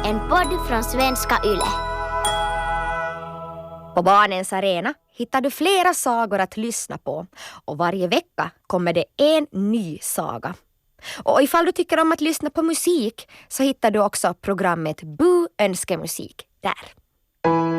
en podd från Svenska Yle. På Barnens arena hittar du flera sagor att lyssna på och varje vecka kommer det en ny saga. Och ifall du tycker om att lyssna på musik så hittar du också programmet Bu önskemusik där.